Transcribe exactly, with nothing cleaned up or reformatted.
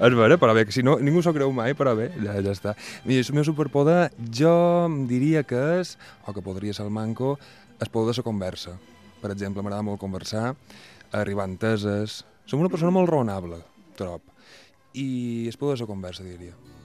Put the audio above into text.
És vera, però bé, que si no, ningú s'ho creu mai, però bé, ja, ja està. Mira, el meu superpoder, jo diria que és, o que podria ser el manco, el poder de la conversa. Per exemple, m'agrada molt conversar, arribar a enteses... Som una persona molt raonable, trob. I el poder de la conversa, diria.